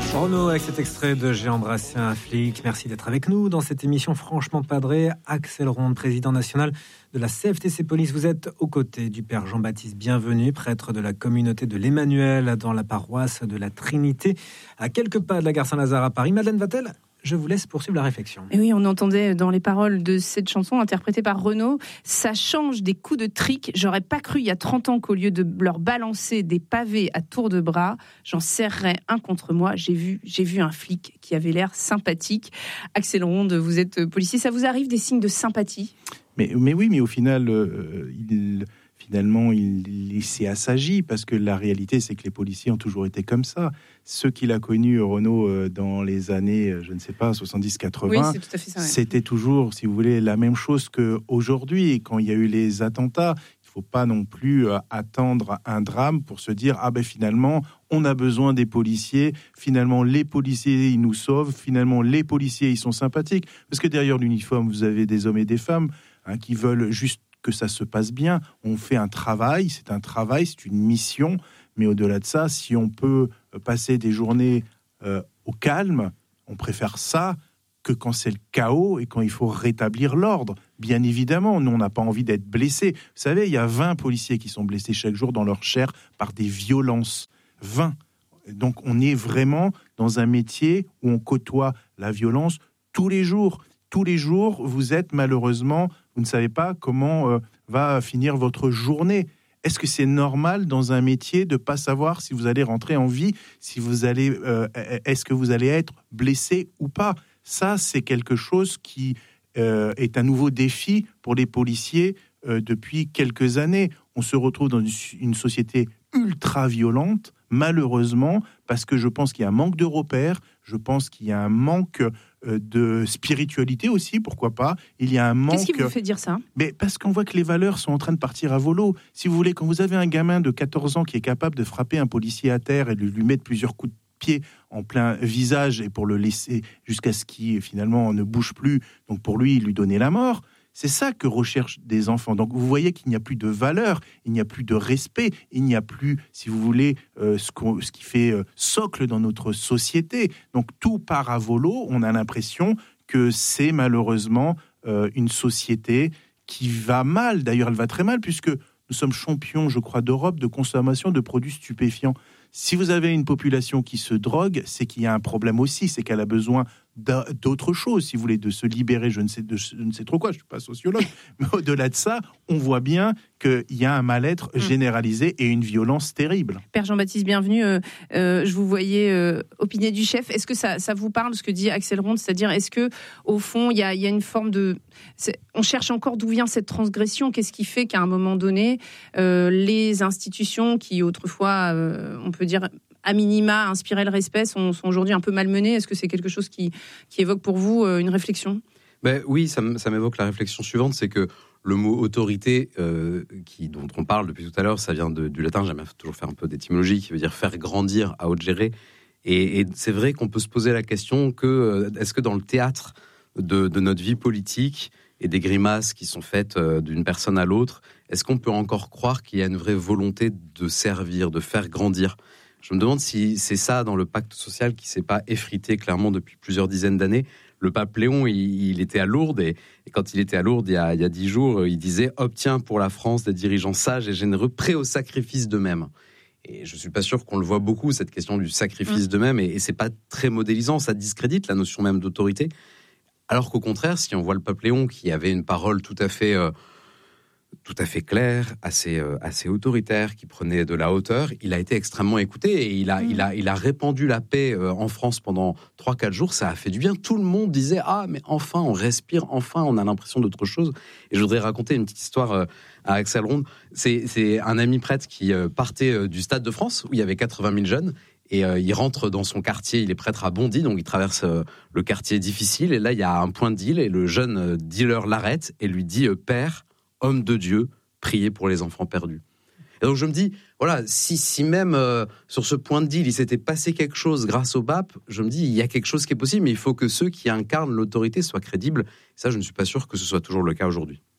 Renaud avec cet extrait de J'ai embrassé un flic. Merci d'être avec nous dans cette émission franchement padrée. Axel Ronde, président national de la CFTC Police. Vous êtes aux côtés du père Jean-Baptiste Bienvenu, prêtre de la communauté de l'Emmanuel dans la paroisse de la Trinité, à quelques pas de la gare Saint-Lazare à Paris. Madeleine Vatel, je vous laisse poursuivre la réflexion. Et oui, on entendait dans les paroles de cette chanson interprétée par Renaud, ça change des coups de trick. J'aurais pas cru il y a 30 ans qu'au lieu de leur balancer des pavés à tour de bras, j'en serrerais un contre moi. J'ai vu un flic qui avait l'air sympathique. Axel Ronde, vous êtes policier, ça vous arrive des signes de sympathie ? Mais oui, mais au final, il s'est assagi, parce que la réalité, c'est que les policiers ont toujours été comme ça. Ceux qu'il a connus, Renaud, dans les années, 70-80, oui, c'est tout à fait ça, ouais. C'était toujours, si vous voulez, la même chose qu'aujourd'hui. Et quand il y a eu les attentats, il ne faut pas non plus attendre un drame pour se dire « Ah ben finalement, on a besoin des policiers. Finalement, les policiers, ils nous sauvent. Finalement, les policiers, ils sont sympathiques. » Parce que derrière l'uniforme, vous avez des hommes et des femmes qui veulent juste que ça se passe bien. On fait un travail, c'est une mission, mais au-delà de ça, si on peut passer des journées au calme, on préfère ça que quand c'est le chaos et quand il faut rétablir l'ordre. Bien évidemment, nous, on n'a pas envie d'être blessés. Vous savez, il y a 20 policiers qui sont blessés chaque jour dans leur chair par des violences. 20. Donc, on est vraiment dans un métier où on côtoie la violence tous les jours. Tous les jours, vous êtes malheureusement, vous ne savez pas comment va finir votre journée. Est-ce que c'est normal dans un métier de ne pas savoir si vous allez rentrer en vie, si vous allez, est-ce que vous allez être blessé ou pas ? Ça, c'est quelque chose qui est un nouveau défi pour les policiers depuis quelques années. On se retrouve dans une société ultra violente, malheureusement, parce que je pense qu'il y a un manque de repères, je pense qu'il y a un manque de spiritualité aussi, pourquoi pas. Il y a un manque... Qu'est-ce qui vous fait dire ça ? Mais parce qu'on voit que les valeurs sont en train de partir à volo. Si vous voulez, quand vous avez un gamin de 14 ans qui est capable de frapper un policier à terre et de lui mettre plusieurs coups de pied en plein visage et pour le laisser jusqu'à ce qu'il finalement ne bouge plus, donc pour lui, lui donner la mort, c'est ça que recherchent des enfants. Donc vous voyez qu'il n'y a plus de valeur, il n'y a plus de respect, il n'y a plus, si vous voulez, ce qui fait socle dans notre société. Donc tout part à volo. On a l'impression que c'est malheureusement une société qui va mal. D'ailleurs, elle va très mal puisque nous sommes champions, je crois, d'Europe de consommation de produits stupéfiants. Si vous avez une population qui se drogue, c'est qu'il y a un problème aussi, c'est qu'elle a besoin d'autre chose, si vous voulez, de se libérer, je ne sais trop quoi, je ne suis pas sociologue, mais au-delà de ça, on voit bien qu'il y a un mal-être généralisé et une violence terrible. Père Jean-Baptiste Bienvenu, je vous voyais opinier du chef. Est-ce que ça vous parle, ce que dit Axel Ronde, c'est-à-dire, est-ce que au fond, il y a une forme de... On cherche encore d'où vient cette transgression. Qu'est-ce qui fait qu'à un moment donné, les institutions qui autrefois, on peut dire... à minima, inspirer le respect, sont aujourd'hui un peu malmenés. Est-ce que c'est quelque chose qui évoque pour vous une réflexion ? Oui, ça m'évoque la réflexion suivante, c'est que le mot autorité, dont on parle depuis tout à l'heure, ça vient du latin, j'aime toujours faire un peu d'étymologie, qui veut dire faire grandir, à haute gérer. Et c'est vrai qu'on peut se poser la question est-ce que dans le théâtre de notre vie politique et des grimaces qui sont faites d'une personne à l'autre, est-ce qu'on peut encore croire qu'il y a une vraie volonté de servir, de faire grandir ? Je me demande si c'est ça dans le pacte social qui ne s'est pas effrité clairement depuis plusieurs dizaines d'années. Le pape Léon, il était à Lourdes et quand il était à Lourdes il y a 10 jours, il disait « Obtiens pour la France des dirigeants sages et généreux, prêts au sacrifice d'eux-mêmes ». Et je ne suis pas sûr qu'on le voit beaucoup, cette question du sacrifice d'eux-mêmes, et ce n'est pas très modélisant, ça discrédite la notion même d'autorité. Alors qu'au contraire, si on voit le pape Léon qui avait une parole tout à fait clair, assez autoritaire, qui prenait de la hauteur, il a été extrêmement écouté et il a répandu la paix en France pendant 3-4 jours. Ça a fait du bien. Tout le monde disait « Ah, mais enfin, on respire, enfin, on a l'impression d'autre chose ». Et je voudrais raconter une petite histoire à Axel Ronde. C'est un ami prêtre qui partait du Stade de France, où il y avait 80 000 jeunes, et il rentre dans son quartier, il est prêtre à Bondy, donc il traverse le quartier difficile, et là, il y a un point de deal, et le jeune dealer l'arrête et lui dit « Père, homme de Dieu, priez pour les enfants perdus ». Et donc je me dis, voilà, si même sur ce point de deal, il s'était passé quelque chose grâce au pape, je me dis, il y a quelque chose qui est possible, mais il faut que ceux qui incarnent l'autorité soient crédibles. Ça, je ne suis pas sûr que ce soit toujours le cas aujourd'hui.